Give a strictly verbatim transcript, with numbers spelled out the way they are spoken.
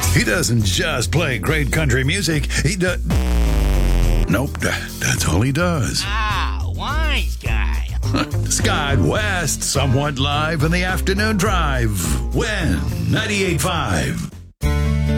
He doesn't just play great country music. He does. Nope, that's all he does. Ah, wise guy. Scott West, somewhat live in the afternoon drive. When ninety-eight point five.